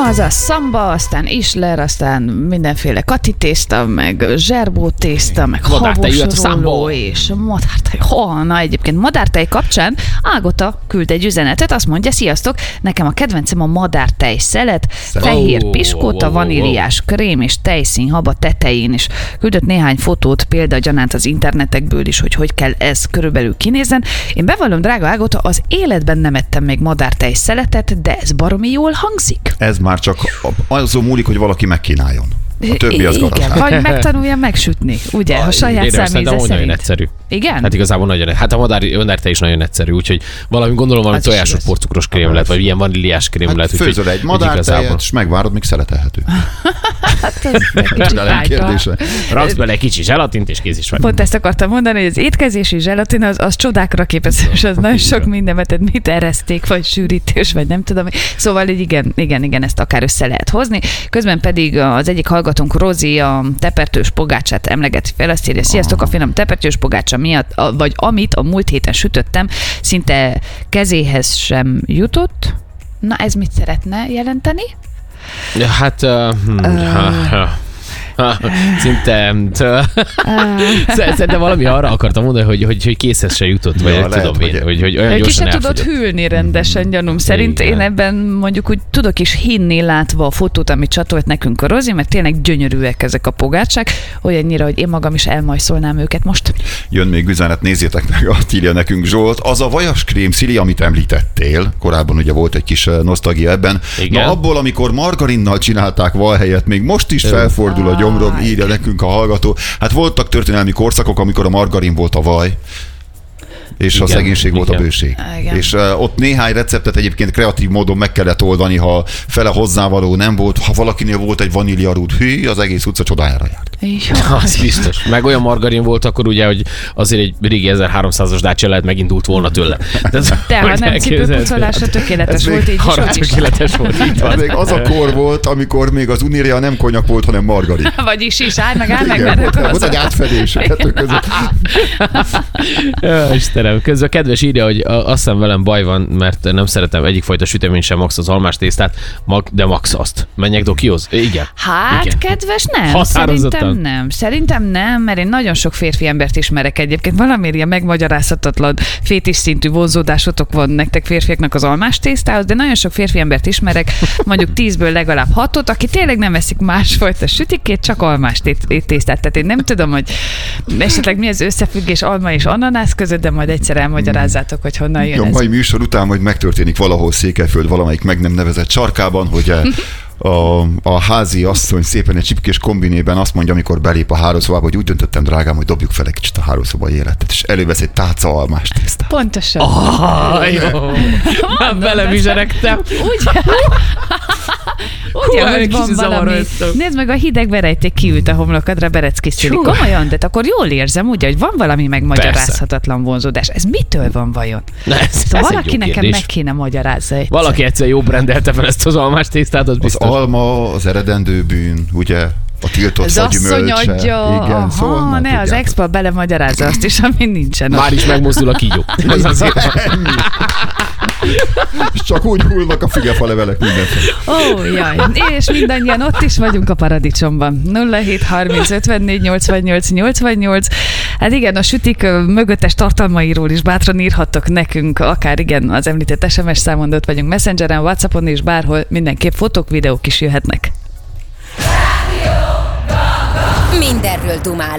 Az a szamba, aztán isler, aztán mindenféle katitészta, meg zserbótészta, meg havosróló és madártej. Na egyébként madártej kapcsán Ágota küld egy üzenetet, azt mondja, sziasztok, nekem a kedvencem a madártej szelet, fehér piskóta, vaníliás krém és tejszínhab a tetején is. Küldött néhány fotót példagyanánt az internetekből is, hogy kell ez körülbelül kinézzen. Én bevallom, drága Ágota, az életben nem ettem még madártej szeletet, de ez baromi jól hangzik. Ez már csak azon múlik, hogy valaki megkínáljon. A többi az garantál. Igen, vagy megtanulja megsütni, ugye, a saját személyze szerint. Nagyon egyszerű. Igen? Hát igazából nagyon, hát a madártej is nagyon egyszerű, úgyhogy gondolom valami tojások porcukros krém lehet, vagy ilyen vaníliás krém hát lehet. Főzöl egy madártejet, és megvárod, míg szeletelhető. Hát ez egy kicsit raksz bele egy kicsi zselatint, és kész is vagy. Pont ezt akartam mondani, hogy az étkezési zselatin az csodákra képes, és az nagyon sok mindenet, mit ereszték, vagy sűrítés, vagy nem tudom. Szóval igen, ezt akár össze lehet hozni. Közben pedig az egyik hallgatónk, Rozi, a tepertős pogácsát emlegeti fel, azt írja, sziasztok, a finom tepertős pogácsa miatt, vagy amit a múlt héten sütöttem, szinte kezéhez sem jutott. Na, ez mit szeretne jelenteni? Ja, hát... Szerintem valami arra akartam mondani, hogy készhez se jutott, vagy nem tudom én, hogy olyan ki gyorsan se tudott hűlni rendesen, gyanúm szerint. Én ebben mondjuk úgy tudok is hinni, látva a fotót, amit csatolt nekünk a Rozi, mert tényleg gyönyörűek ezek a pogácsák, olyannyira, hogy én magam is elmajszolnám őket most. Jön még üzenet, nézzétek meg, azt írja nekünk Zsolt. Az a vajaskrém, Szili, amit említettél, korábban ugye volt egy kis nosztalgia ebben. Igen. Na abból, amikor margarinnal csinálták vaj helyett, még most is felfordul a gyomrom, írja nekünk a hallgató. Hát voltak történelmi korszakok, amikor a margarin volt a vaj, és a szegénység volt a bőség. Igen. És ott néhány receptet egyébként kreatív módon meg kellett oldani, ha fele hozzávaló nem volt, ha valakinél volt egy vaníliarút, az egész utca csodájára járt. Az biztos. Meg olyan margarin volt akkor ugye, hogy azért egy régi 1300-as Dacia lehet megindult volna tőle. De ha nem cipőpucolásra tökéletes volt, így is. Tökéletes volt, így van. Még az a kor volt, amikor még az Unirea nem konyak volt, hanem margarin. Vagyis állj meg. Volt egy átfedés a kettő között. Istenem, közben a kedves írja, hogy azt hiszem velem baj van, mert nem szeretem egyik fajta sütemény sem, max az almás tésztát, de max azt. Menjek Dokihoz? Igen. Hát, igen. Kedves, nem. Szerintem nem, mert én nagyon sok férfi embert ismerek egyébként. Valamiért ilyen megmagyarázhatatlan fétis szintű vonzódásotok van nektek férfiaknak az almás tésztához, de nagyon sok férfi embert ismerek, mondjuk 10-ből legalább 6-ot, aki tényleg nem eszik másfajta sütikét, csak almás tésztát. Tehát én nem tudom, hogy esetleg mi az összefüggés alma és ananász között, de majd egyszer elmagyarázzátok, hogy honnan jön ez. A mai műsor után majd megtörténik valahol Székelyföld valamelyik meg nem nevezett sarkában, hogy a házi asszony szépen egy csipkés kombinében azt mondja, amikor belép a hálószobába, hogy úgy döntöttem, drágám, hogy dobjuk fel egy kicsit a hálószobai életet, és elővesz egy tálca almás tésztát. Pontosan. Jó. Belemizseregtem. Ugye, hogy van valami. Nézd meg, a hideg verejték kiült a homlokadra, Berecki Szili. Komolyan, de akkor jól érzem, ugye, hogy van valami megmagyarázhatatlan vonzódás. Ez mitől van vajon? Szóval valaki nekem meg kéne magyarázza egyszer. Valaki egyszer jobb rendelte fel ezt az almás tésztát, az biztos. Az alma, az eredendő bűn, ugye? A tiltott fagyümölcse. Igen, szóval ne, az expa belemagyarázza azt is, ami nincsen. Már is megmozdul a kígyó. Ez azért. És csak úgy hullnak a figefa levelek mindenféle. Jaj. És mindannyian ott is vagyunk a paradicsomban. 0730 54 88 88. Hát igen, a sütik mögöttes tartalmairól is bátran írhattok nekünk, akár igen, az említett SMS számon, ott vagyunk Messengeren, WhatsAppon és bárhol, mindenképp fotók, videók is jöhetnek. Mindenről dumál.